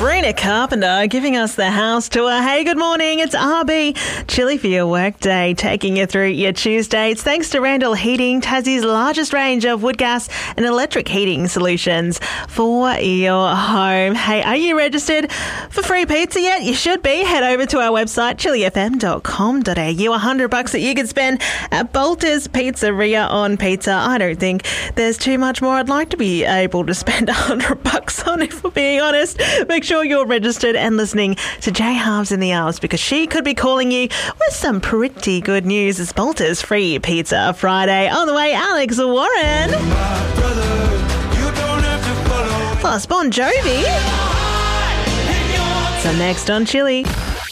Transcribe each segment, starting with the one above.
Sabrina Carpenter giving us the house tour. Hey, good morning. It's RB. Chilly for your workday, taking you through your Tuesday. It's thanks to Randall Heating, Tassie's largest range of wood gas and electric heating solutions for your home. Hey, are you registered for free pizza yet? You should be. Head over to our website, chillyfm.com.au. $100 that you could spend at Bolter's Pizzeria on pizza. I don't think there's too much more I'd like to be able to spend $100 on, if we're being honest. Make sure you're registered and listening to Jay Halves in the Hours, because she could be calling you with some pretty good news. It's Bolter's Free Pizza Friday. On the way, Alex Warren. Plus Bon Jovi. So next on Chilly.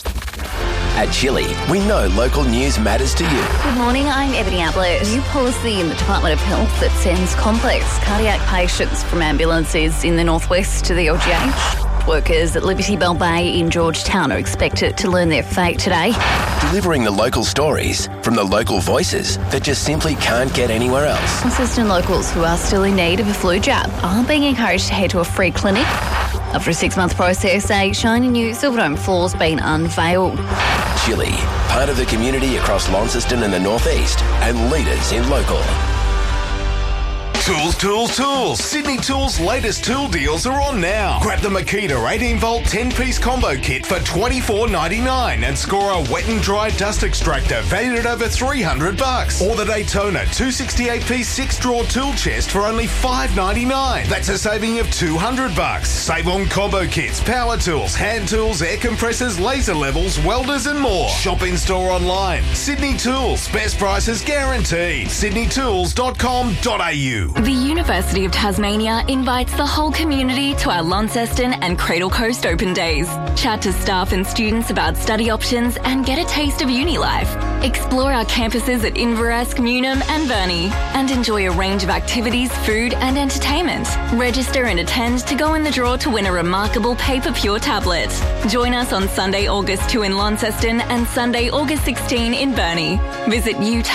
At Chilly, we know local news matters to you. Good morning, I'm Ebony Ablett. New policy in the Department of Health that sends complex cardiac patients from ambulances in the northwest to the LGH. Workers at Liberty Bell Bay in Georgetown are expected to learn their fate today. Delivering the local stories from the local voices that just simply can't get anywhere else. Assistant locals who are still in need of a flu jab are being encouraged to head to a free clinic. After a 6-month process, a shiny new Silverdome floor's been unveiled. Chilly, part of the community across Launceston and the northeast, and leaders in local. Tools, tools, tools. Sydney Tools' latest tool deals are on now. Grab the Makita 18-volt 10-piece combo kit for $24.99 and score a wet and dry dust extractor valued at over $300. Or the Daytona 268-piece 6-drawer tool chest for only $5.99. That's a saving of $200. Save on combo kits, power tools, hand tools, air compressors, laser levels, welders and more. Shop in-store online. Sydney Tools. Best prices guaranteed. sydneytools.com.au. The University of Tasmania invites the whole community to our Launceston and Cradle Coast Open Days. Chat to staff and students about study options and get a taste of uni life. Explore our campuses at Inverasc, Newnham and Burnie and enjoy a range of activities, food and entertainment. Register and attend to go in the draw to win a remarkable Paper Pure tablet. Join us on Sunday, August 2 in Launceston and Sunday, August 16 in Burnie. Visit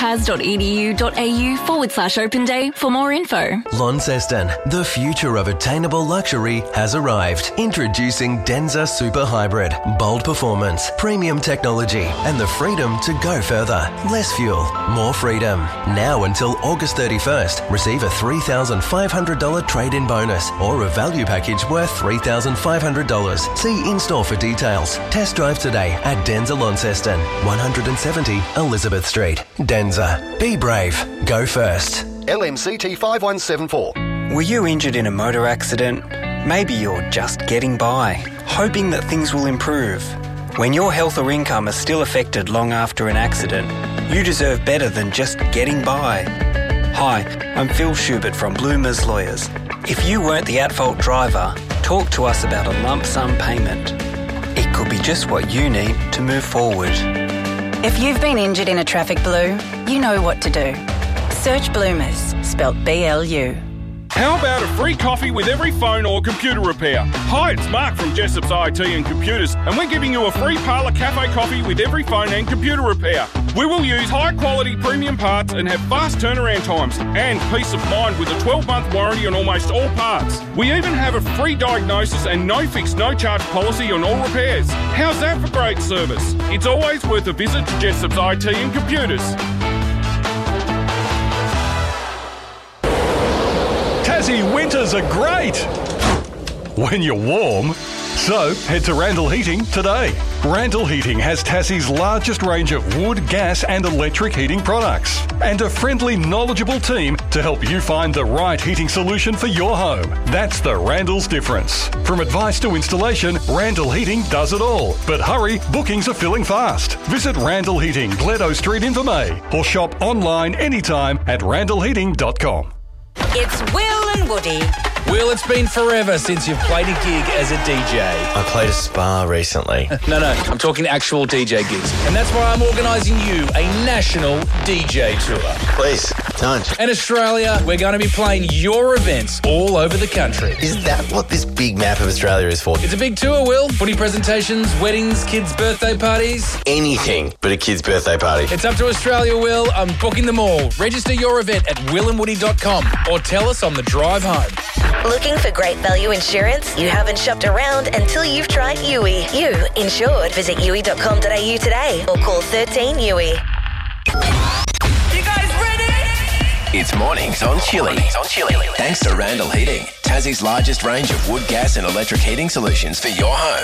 utas.edu.au/Open Day for more info. Launceston, the future of attainable luxury has arrived. Introducing Denza Super Hybrid. Bold performance, premium technology, and the freedom to go further. Less fuel, more freedom. Now until August 31st, receive a $3,500 trade-in bonus or a value package worth $3,500. See in-store for details. Test drive today at Denza Launceston, 170 Elizabeth Street. Denza. Be brave. Go first. LMCT 5174. Were you injured in a motor accident? Maybe you're just getting by, hoping that things will improve. When your health or income is still affected long after an accident, you deserve better than just getting by. Hi, I'm Phil Schubert from Bloomers Lawyers. If you weren't the at-fault driver, talk to us about a lump sum payment. It could be just what you need to move forward. If you've been injured in a traffic blue, you know what to do. Search Bloomers, spelt BLU. How about a free coffee with every phone or computer repair? Hi, it's Mark from Jessop's IT and Computers, and we're giving you a free Parlour Cafe coffee with every phone and computer repair. We will use high-quality premium parts and have fast turnaround times and peace of mind with a 12-month warranty on almost all parts. We even have a free diagnosis and no-fix, no-charge policy on all repairs. How's that for great service? It's always worth a visit to Jessop's IT and Computers. Tassie winters are great when you're warm. So head to Randall Heating today. Randall Heating has Tassie's largest range of wood, gas and electric heating products and a friendly, knowledgeable team to help you find the right heating solution for your home. That's the Randall's difference. From advice to installation, Randall Heating does it all. But hurry, bookings are filling fast. Visit Randall Heating, Gledo Street in Vermey, or shop online anytime at randallheating.com. It's Will and Woody. Will, it's been forever since you've played a gig as a DJ. I played a spa recently. No, I'm talking actual DJ gigs. And that's why I'm organising you a national DJ tour. Please. Tunch. And Australia, we're going to be playing your events all over the country. Is that what this big map of Australia is for? It's a big tour, Will. Footy presentations, weddings, kids' birthday parties. Anything but a kid's birthday party. It's up to Australia, Will. I'm booking them all. Register your event at willandwoody.com or tell us on the drive home. Looking for great value insurance? You haven't shopped around until you've tried Yui. You insured. Visit yui.com.au today or call 13 Yui. You guys ready? It's Mornings on Chili. Thanks to Randall Heating, Tassie's largest range of wood, gas and electric heating solutions for your home.